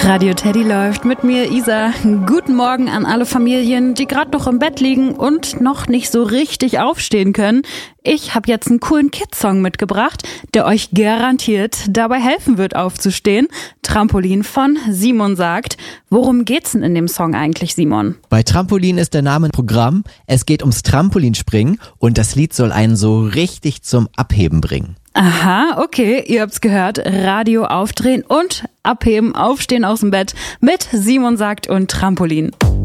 Radio Teddy läuft mit mir, Isa. Guten Morgen an alle Familien, die gerade noch im Bett liegen und noch nicht so richtig aufstehen können. Ich habe jetzt einen coolen Kids-Song mitgebracht, der euch garantiert dabei helfen wird, aufzustehen. Trampolin von Simon sagt. Worum geht's denn in dem Song eigentlich, Simon? Bei Trampolin ist der Name ein Programm. Es geht ums Trampolinspringen und das Lied soll einen so richtig zum Abheben bringen. Aha, okay, ihr habt's gehört. Radio aufdrehen und abheben, aufstehen aus dem Bett mit Simon sagt und Trampolin.